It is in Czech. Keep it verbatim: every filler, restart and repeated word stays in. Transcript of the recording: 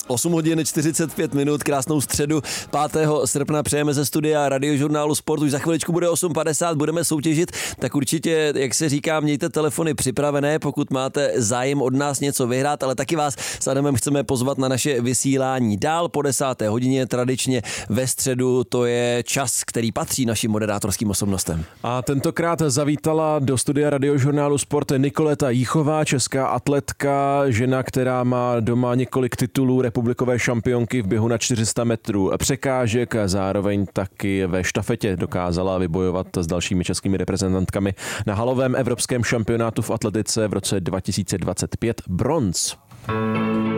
osm hodin čtyřicet pět minut, krásnou středu pátého srpna přejeme ze studia Radiožurnálu Sport. Už za chviličku bude osm padesát, budeme soutěžit, tak určitě, jak se říká, mějte telefony připravené, pokud máte zájem od nás něco vyhrát, ale taky vás s Adamem chceme pozvat na naše vysílání dál po desáté hodině, tradičně ve středu, to je čas, který patří našim moderátorským osobnostem. A tentokrát zavítala do studia Radiožurnálu Sport Nikoleta Jíchová, česká atletka, žena, která má doma několik titulů republikové šampionky v běhu na čtyři sta metrů překážek, zároveň taky ve štafetě dokázala vybojovat s dalšími českými reprezentantkami na halovém evropském šampionátu v atletice v roce dva tisíce dvacet pět bronz.